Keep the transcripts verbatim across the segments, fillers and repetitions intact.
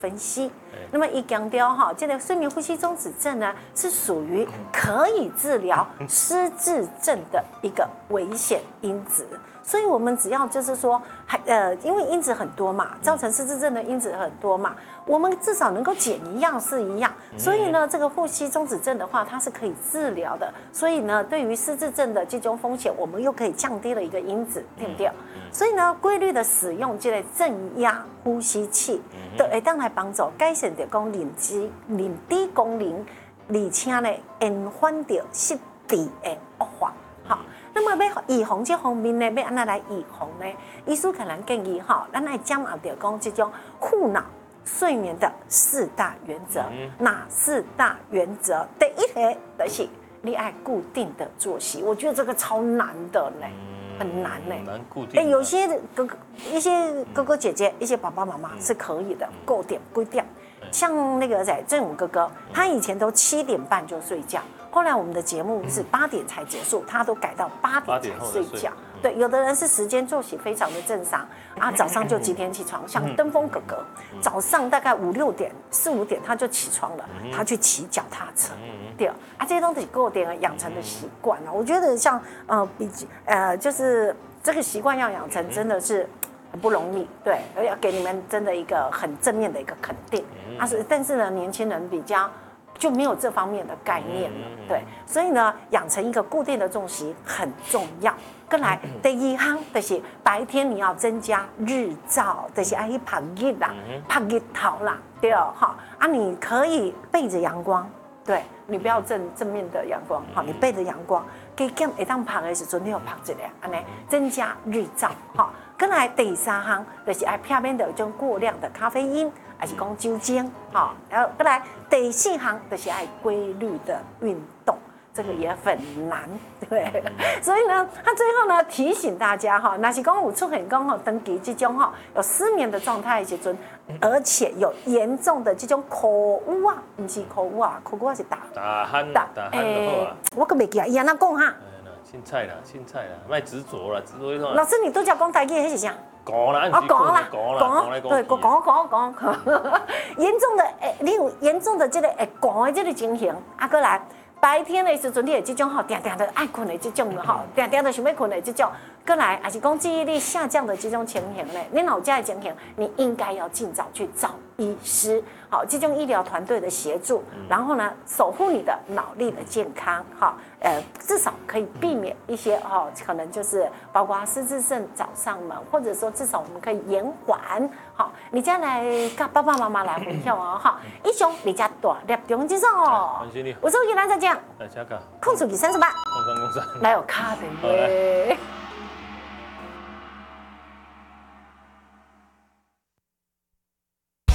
分析。那么一强调哈，这个睡眠呼吸中止症呢，是属于可以治疗失智症的一个危险因子。所以我们只要就是说，还呃，因为因子很多嘛，造成失智症的因子很多嘛，我们至少能够减一样是一样。所以呢，这个呼吸中止症的话，它是可以治疗的。所以呢，对于失智症的这种风险，我们又可以降低了一个因子，对不对？所以呢，规律的使用这类正压呼吸器，就会当来帮助改善着讲认知、认知功能，而且呢，延缓着失智的恶化。好。那么要预防这方面呢，要安怎来预防呢？医师可能建议哈，咱来讲下着讲这种护脑睡眠的四大原则。哪四大原则？第一个就是你爱固定的作息，我觉得这个超难的呢，很难呢。 难固定。 哎，有些哥哥、一些哥哥姐姐、一些爸爸妈妈是可以的，够点规定。像那个在正武哥哥，他以前都七点半就睡觉。后来我们的节目是八点才结束，他都改到八点才睡觉。对，有的人是时间作息非常的正常啊，早上就几点起床，像登峰哥哥，早上大概五六点、四五点他就起床了，他去骑脚踏车。对啊，这些东西够点养成的习惯了。我觉得像呃比呃就是这个习惯要养成，真的是很不容易。对，要给你们真的一个很正面的一个肯定。啊是，但是呢，年轻人比较。就没有这方面的概念了，对，所以呢，养成一个固定的作息很重要。跟来第一项就是白天你要增加日照，就是爱去晒日啦，晒日头啦，对哦，哈啊，你可以背着阳光，对你不要正正面的阳光，好，你背着阳光，加减会当晒的时阵，你要晒一下，安尼增加日照，哈。跟来第三项就是爱避免的有种过量的咖啡因。还是讲酒精，好，然后再来第四项就是爱规律的运动，这个也很难，对。所以呢，他最后呢提醒大家哈，那是讲有出现讲吼，登记这种哈有失眠的状态的时阵，而且有严重的这种口误啊，不是口误啊，口误啊是打打鼾打鼾就好啊。 我可袂记啊，伊安怎讲哈？ 凊彩啦，凊彩啦，莫执着啦，执着迄种。 老师，你都叫讲台语，迄是啥？ 讲啦， 哦，讲啦， 讲啦， 对，讲讲讲讲，严重的诶，你有严重的这个会讲的这个情形，啊，过来白天的时阵，你有这种吼，定定的爱困的这种的吼，定定的想要困的这种，过来还是讲记忆力下降的这种情形呢？你脑家的情形，你应该要尽早去找医师，好，这种医疗团队的协助，然后呢，守护你的脑力的健康，好，呃，至少可以避免一些哈，可能就是包括失智症找上门，或者说至少我们可以延缓，好，你家来跟爸爸妈妈来分享哦，哈，以上你家大粒中之上哦，我是给大家讲， 来下个， 控诉给三十八， 空三空三， 来有卡的耶。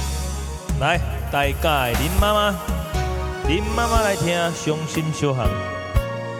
来，大家的林妈妈，林妈妈来听伤心小行。